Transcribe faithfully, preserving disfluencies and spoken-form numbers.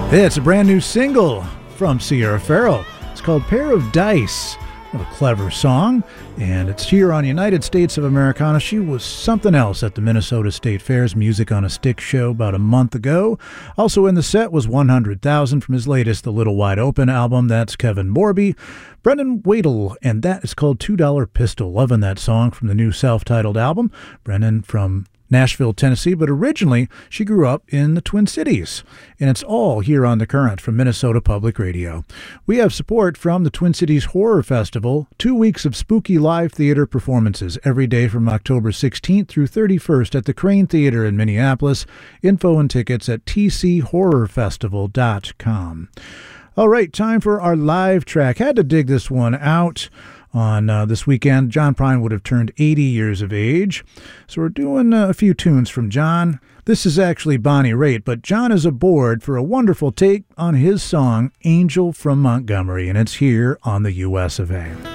It's a brand new single from Sierra Farrell. It's called Pair of Dice. What a clever song. And it's here on United States of Americana. She was something else at the Minnesota State Fair's Music on a Stick show about a month ago. Also in the set was one hundred thousand from his latest The Little Wide Open album. That's Kevin Morby. Brendan Wadle, and that is called two dollar Pistol. Loving that song from the new self-titled album. Brendan from Nashville, Tennessee, but originally she grew up in the Twin Cities. And it's all here on The Current from Minnesota Public Radio. We have support from the Twin Cities Horror Festival, two weeks of spooky live theater performances every day from October sixteenth through thirty-first at the Crane Theater in Minneapolis. Info and tickets at t c horror festival dot com. All right, time for our live track. Had to dig this one out. On uh, this weekend, John Prine would have turned eighty years of age. So we're doing uh, a few tunes from John. This is actually Bonnie Raitt, but John is aboard for a wonderful take on his song, Angel from Montgomery, and it's here on the U S of A.